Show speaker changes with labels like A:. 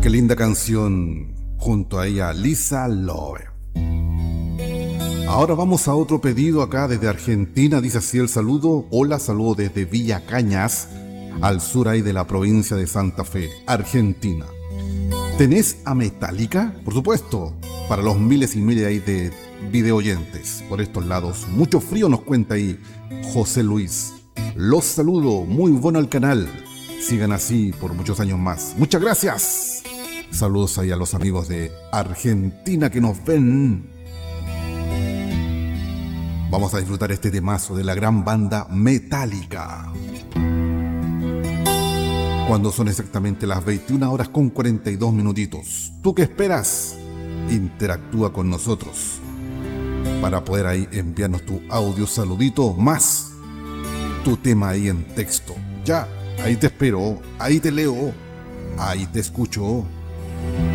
A: Qué linda canción, junto a ella Lisa Love. Ahora vamos a otro pedido acá desde Argentina. Dice así el saludo: hola, saludo desde Villa Cañas, al sur ahí de la provincia de Santa Fe, Argentina. ¿Tenés a Metallica? Por supuesto, para los miles y miles ahí de video oyentes por estos lados. Mucho frío, nos cuenta ahí José Luis. Los saludo, muy bueno el canal. Sigan así por muchos años más. Muchas gracias. Saludos ahí a los amigos de Argentina que nos ven. Vamos a disfrutar este temazo de la gran banda Metallica. Cuando son exactamente las 21 horas con 42 minutitos. ¿Tú qué esperas? Interactúa con nosotros para poder ahí enviarnos tu audio saludito más tu tema ahí en texto. Ya, ahí te espero, ahí te leo, ahí te escucho.